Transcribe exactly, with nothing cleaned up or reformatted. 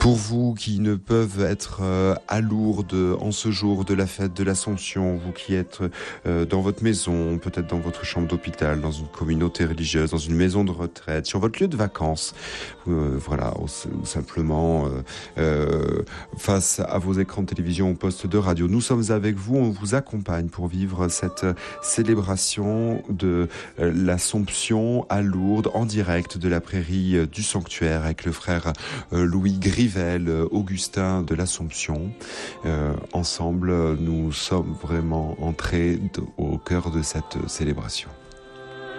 Pour vous qui ne peuvent être euh, à Lourdes en ce jour de la fête de l'Assomption, vous qui êtes euh, dans votre maison, peut-être dans votre chambre d'hôpital, dans une communauté religieuse, dans une maison de retraite, sur votre lieu de vacances, euh, voilà, ou, ou simplement euh, euh, face à vos écrans de télévision ou postes de radio, nous sommes avec vous, on vous accompagne pour vivre cette célébration de euh, l'Assomption à Lourdes en direct de la prairie euh, du sanctuaire avec le frère euh, Louis Grivel, Augustin de l'Assomption. Euh, ensemble, nous sommes vraiment entrés de, au cœur de cette célébration.